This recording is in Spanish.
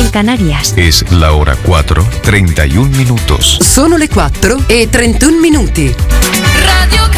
Canarias. Es la hora 4:31. Sono le 4:31. Radio